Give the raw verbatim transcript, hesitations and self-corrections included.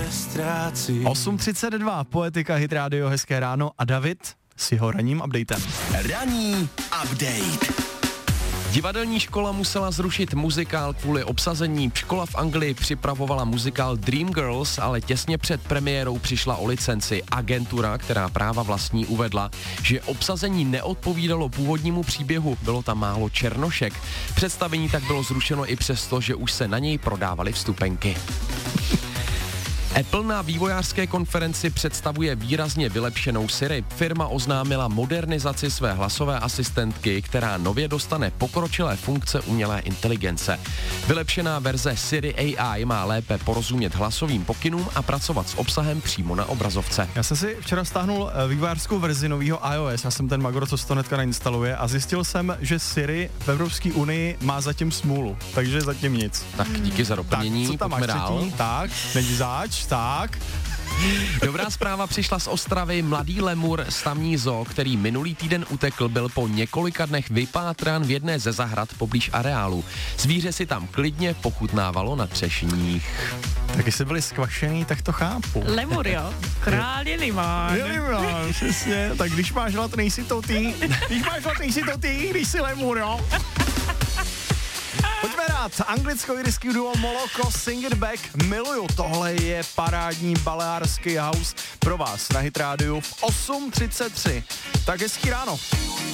osm třicet dva, Poetika, Hit Radio, hezké ráno a David s jeho ranním updatem. Ranní update. Divadelní škola musela zrušit muzikál kvůli obsazení. Škola v Anglii připravovala muzikál Dreamgirls, ale těsně před premiérou přišla o licenci. Agentura, která práva vlastní, uvedla, že obsazení neodpovídalo původnímu příběhu, bylo tam málo černošek. Představení tak bylo zrušeno i přesto, že už se na něj prodávaly vstupenky. Apple na vývojářské konferenci představuje výrazně vylepšenou Siri. Firma oznámila modernizaci své hlasové asistentky, která nově dostane pokročilé funkce umělé inteligence. Vylepšená verze Siri A I má lépe porozumět hlasovým pokynům a pracovat s obsahem přímo na obrazovce. Já jsem si včera stáhnul vývojářskou verzi nového iOS, já jsem ten magor, co se to hnedka nainstaluje, a zjistil jsem, že Siri v Evropské unii má zatím smůlu, takže zatím nic. Tak díky za doplnění, tak, co tam pojďme máš dál. Třetí? Tak, není zač, tak. Dobrá zpráva přišla z Ostravy. Mladý lemur z tamní zoo, který minulý týden utekl, byl po několika dnech vypátrán v jedné ze zahrad poblíž areálu. Zvíře si tam klidně pochutnávalo na třešních. Tak jestli byli skvašený, tak to chápu. Lemur, jo? Král je limán. Je limán, přesně. Tak když máš hlad, nejsi to ty. Když máš hlad, nejsi to ty, když jsi lemur, jo? Pojďme rád, anglicko-irský duo Moloko, Sing It Back, miluju, tohle je parádní baleárský house pro vás na Hit Radio v osm třicet tři. Tak hezký ráno.